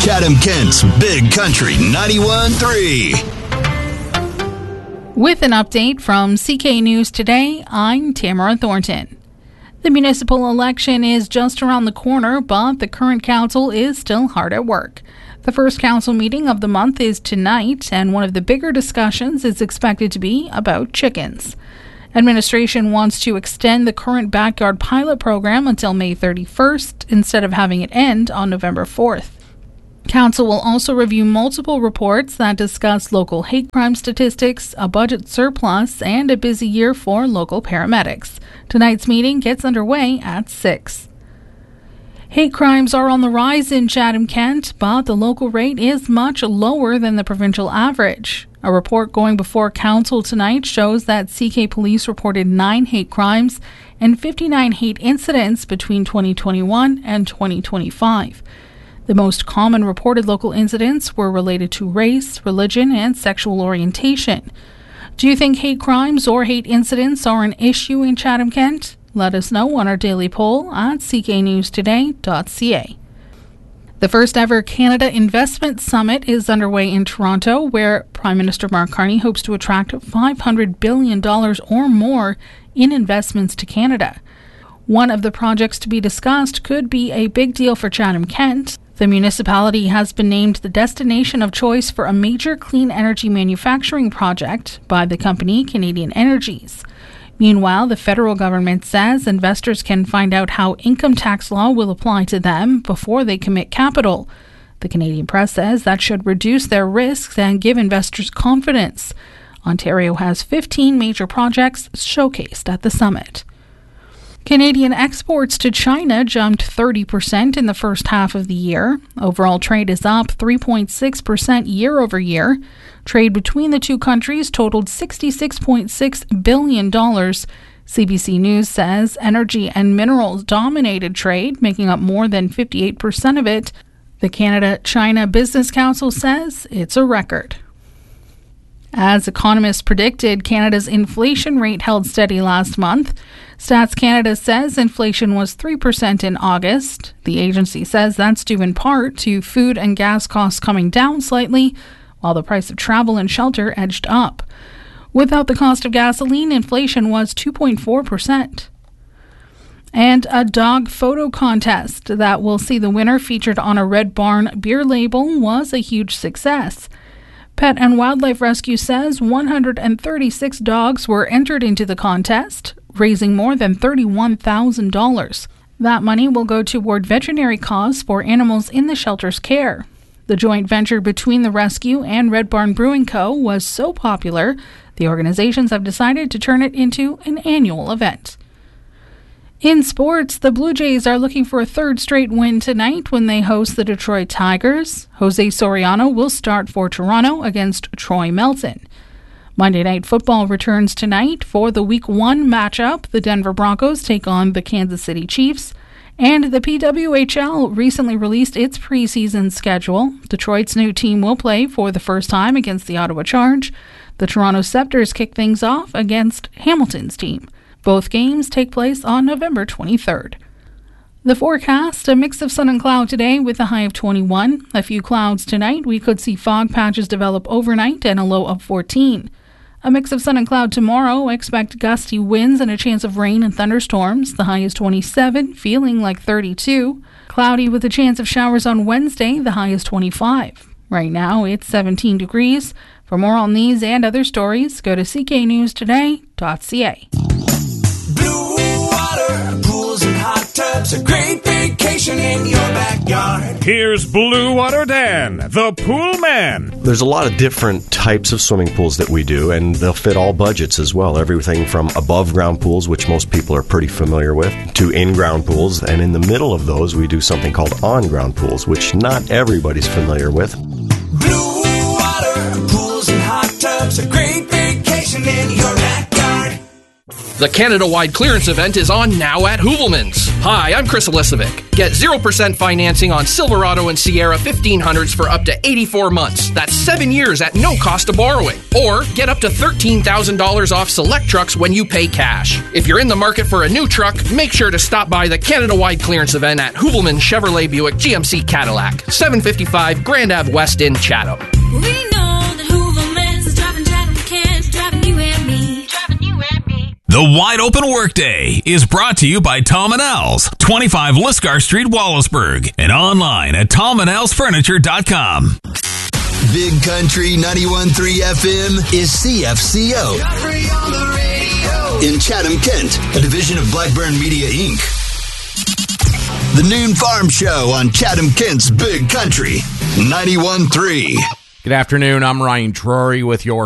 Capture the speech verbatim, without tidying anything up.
Chatham-Kent's Big Country ninety-one point three. With an update from C K News Today, I'm Tamara Thornton. The municipal election is just around the corner, but the current council is still hard at work. The first council meeting of the month is tonight, and one of the bigger discussions is expected to be about chickens. Administration wants to extend the current backyard pilot program until May thirty-first instead of having it end on November fourth. Council will also review multiple reports that discuss local hate crime statistics, a budget surplus, and a busy year for local paramedics. Tonight's meeting gets underway at six. Hate crimes are on the rise in Chatham-Kent, but the local rate is much lower than the provincial average. A report going before council tonight shows that C K Police reported nine hate crimes and fifty-nine hate incidents between twenty twenty-one and twenty twenty-five. The most common reported local incidents were related to race, religion, and sexual orientation. Do you think hate crimes or hate incidents are an issue in Chatham-Kent? Let us know on our daily poll at c k news today dot c a. The first ever Canada Investment Summit is underway in Toronto, where Prime Minister Mark Carney hopes to attract five hundred billion dollars or more in investments to Canada. One of the projects to be discussed could be a big deal for Chatham-Kent. The municipality has been named the destination of choice for a major clean energy manufacturing project by the company Canadian Energies. Meanwhile, the federal government says investors can find out how income tax law will apply to them before they commit capital. The Canadian Press says that should reduce their risks and give investors confidence. Ontario has fifteen major projects showcased at the summit. Canadian exports to China jumped thirty percent in the first half of the year. Overall trade is up three point six percent year over year. Trade between the two countries totaled sixty-six point six billion dollars. C B C News says energy and minerals dominated trade, making up more than fifty-eight percent of it. The Canada-China Business Council says it's a record. As economists predicted, Canada's inflation rate held steady last month. Stats Canada says inflation was three percent in August. The agency says that's due in part to food and gas costs coming down slightly, while the price of travel and shelter edged up. Without the cost of gasoline, inflation was two point four percent. And a dog photo contest that will see the winner featured on a Red Barn beer label was a huge success. Pet and Wildlife Rescue says one hundred thirty-six dogs were entered into the contest, raising more than thirty-one thousand dollars. That money will go toward veterinary costs for animals in the shelter's care. The joint venture between the rescue and Red Barn Brewing Co. was so popular, the organizations have decided to turn it into an annual event. In sports, the Blue Jays are looking for a third straight win tonight when they host the Detroit Tigers. Jose Soriano will start for Toronto against Troy Melton. Monday Night Football returns tonight for the Week one matchup. The Denver Broncos take on the Kansas City Chiefs. And the P W H L recently released its preseason schedule. Detroit's new team will play for the first time against the Ottawa Charge. The Toronto Scepters kick things off against Hamilton's team. Both games take place on November twenty-third. The forecast, a mix of sun and cloud today with a high of twenty-one. A few clouds tonight. We could see fog patches develop overnight and a low of fourteen. A mix of sun and cloud tomorrow. Expect gusty winds and a chance of rain and thunderstorms. The high is twenty-seven, feeling like thirty-two. Cloudy with a chance of showers on Wednesday. The high is twenty-five. Right now, it's seventeen degrees. For more on these and other stories, go to c k news today dot c a. Blue water, pools and hot tubs, a great vacation in your backyard. Here's Blue Water Dan, the pool man. There's a lot of different types of swimming pools that we do, and they'll fit all budgets as well. Everything from above-ground pools, which most people are pretty familiar with, to in-ground pools. And in the middle of those, we do something called on-ground pools, which not everybody's familiar with. Blue water, pools and hot tubs, a great vacation in your backyard. The Canada-wide clearance event is on now at Hoovelmans. Hi, I'm Chris Elisovic. Get zero percent financing on Silverado and Sierra fifteen hundreds for up to eighty-four months. That's seven years at no cost of borrowing. Or get up to thirteen thousand dollars off select trucks when you pay cash. If you're in the market for a new truck, make sure to stop by the Canada-wide clearance event at Hoovelman Chevrolet Buick G M C Cadillac, seven fifty-five Grand Ave West in Chatham. We know that Hoovelman's is driving Chatham Kent, driving you and me, driving you and me. The Wide Open Workday is brought to you by Tom and Al's, twenty-five Lisgar Street, Wallaceburg, and online at tom and als furniture dot com. Big Country ninety-one point three F M is C F C O. In Chatham, Kent, a division of Blackburn Media, Incorporated. The Noon Farm Show on Chatham, Kent's Big Country ninety-one point three. Good afternoon. I'm Ryan Drury with your